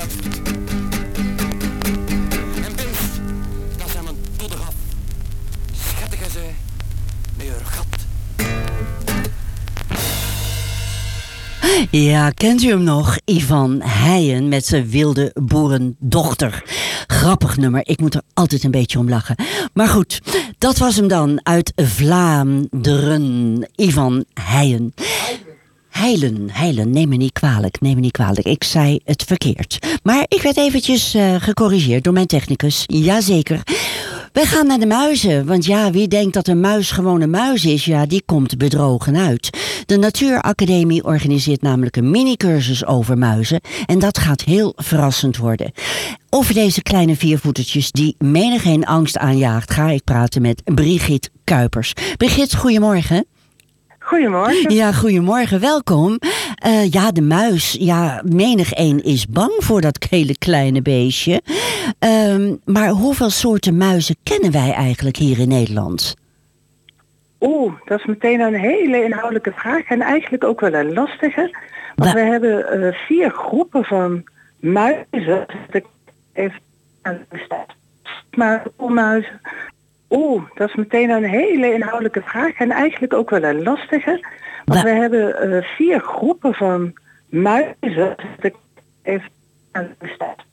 En Pins, dat zijn mijn dodder af. Schattige ze, met haar gat. Ja, kent u hem nog? Ivan Heijen met zijn wilde boerendochter. Grappig nummer, ik moet er altijd een beetje om lachen. Maar goed, dat was hem dan uit Vlaanderen. Ivan Heijen. Heilen, neem me niet kwalijk. Ik zei het verkeerd. Maar ik werd eventjes gecorrigeerd door mijn technicus. Jazeker. We gaan naar de muizen, want ja, wie denkt dat een muis gewoon een muis is, ja, die komt bedrogen uit. De Natuuracademie organiseert namelijk een mini-cursus over muizen en dat gaat heel verrassend worden. Over deze kleine viervoetertjes die menigeen angst aanjaagt, ga ik praten met Brigitte Kuipers. Brigitte, goedemorgen. Goedemorgen. Ja, goedemorgen, welkom. Ja, de muis. Ja, menigeen is bang voor dat hele kleine beestje. Maar hoeveel soorten muizen kennen wij eigenlijk hier in Nederland? Dat is meteen een hele inhoudelijke vraag en eigenlijk ook wel een lastige. Want we hebben 4 groepen van muizen. Even aan de stad. Maar muizen. Dat is meteen een hele inhoudelijke vraag en eigenlijk ook wel een lastige. Want we hebben 4 groepen van muizen. Even aan de stad.